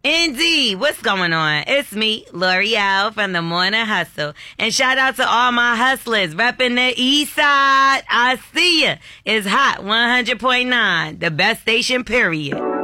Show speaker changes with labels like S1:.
S1: Indeed. What's going on? It's me, L'Oreal from the Morning Hustle. And shout out to all my hustlers repping the east side. I see ya. It's hot 100.9, the best station, period.